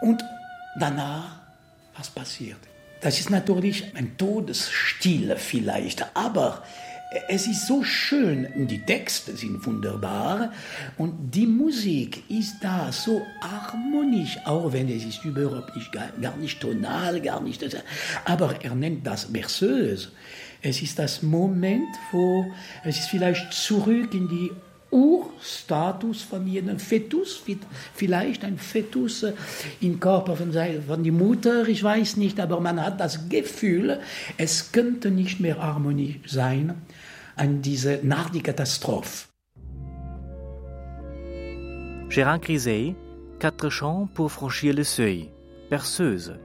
Und danach, was passiert? Das ist natürlich ein Todesstille vielleicht, aber es ist so schön, die Texte sind wunderbar und die Musik ist da so harmonisch, auch wenn es ist überhaupt nicht, gar nicht tonal, gar nicht, aber er nennt das Berceuse. Es ist das Moment, wo es ist vielleicht zurück in die Urstatus von jedem Fetus, vielleicht ein Fetus im Körper von der Mutter, ich weiß nicht, aber man hat das Gefühl, es könnte nicht mehr harmonisch sein nach die Katastrophe. Gérard Griset, 4 chants pour franchir le seuil, Berceuse.